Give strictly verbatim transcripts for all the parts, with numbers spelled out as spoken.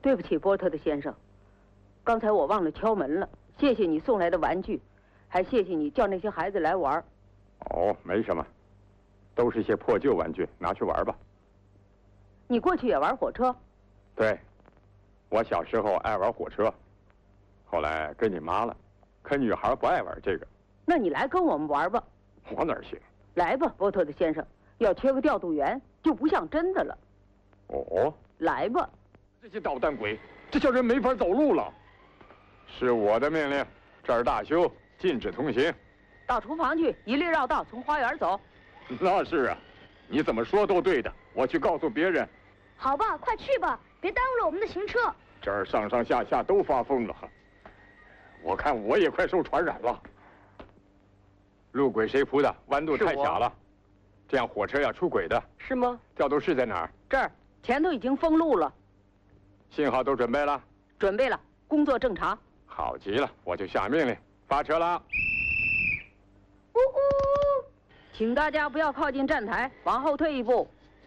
对不起，波特的先生，刚才我忘了敲门了。谢谢你送来的玩具，还谢谢你叫那些孩子来玩。 哦，没什么，都是些破旧玩具，拿去玩吧。 你过去也玩火车？ 对，我小时候爱玩火车，后来跟你妈了，可女孩不爱玩这个。 那你来跟我们玩吧。 我哪行？ 来吧，波特的先生，要缺个调度员就不像真的了。 哦， 来吧。 这些捣蛋鬼，这叫人没法走路了。是我的命令，这儿大修，禁止通行。 到厨房去，一律绕道，从花园走。 那是啊，你怎么说都对的。我去告诉别人。 好吧，快去吧，别耽误了我们的行车。 这儿上上下下都发疯了，我看我也快受传染了。路轨谁铺的？弯度太小了，这样火车要出轨的。 是吗？ 调度室在哪儿？ 这儿，前头已经封路了。 信号都准备了？ 准备了，工作正常。 好极了，我就下命令，发车了。 呜呜，请大家不要靠近站台，往后退一步。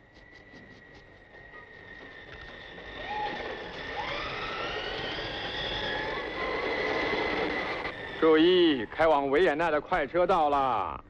注意，开往维也纳的快车到了。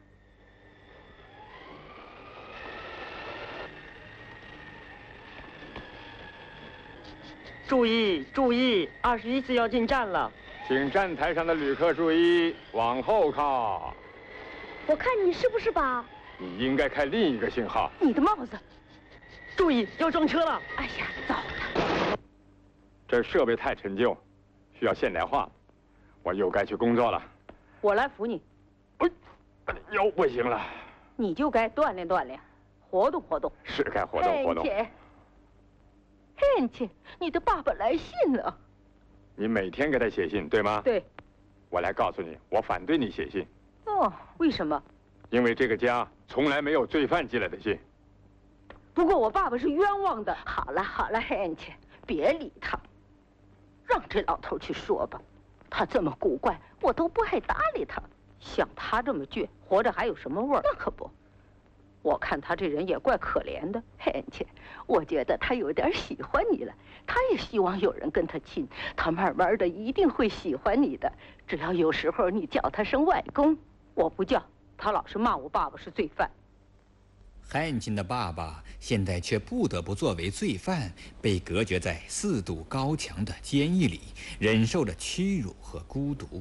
注意，注意，二十一次要进站了。 请站台上的旅客注意，往后靠。 我看你是不是把…… 你应该开另一个信号。 你的帽子！ 注意，要撞车了！ 哎呀，糟了！ 这设备太陈旧，需要现代化。我又该去工作了。 我来扶你。 哎，腰不行了。 你就该锻炼锻炼，活动活动。 是该活动活动。 汉切，你的爸爸来信了。 你每天给他写信，对吗？ 对。 我来告诉你，我反对你写信。 哦，为什么？ 因为这个家从来没有罪犯寄来的信。 不过我爸爸是冤枉的。 好了好了，汉切，别理他，让这老头去说吧。他这么古怪，我都不爱搭理他。 像他这么倔，活着还有什么味儿？ 那可不。 我看他这人也怪可怜的。 汉切，我觉得他有点喜欢你了，他也希望有人跟他亲，他慢慢的一定会喜欢你的。只要有时候你叫他声外公。 我不叫，他老是骂我爸爸是罪犯。 汉琴的爸爸现在却不得不作为罪犯，被隔绝在四堵高墙的监狱里，忍受着屈辱和孤独。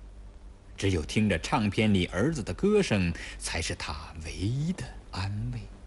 只有听着唱片里儿子的歌声，才是他唯一的安慰。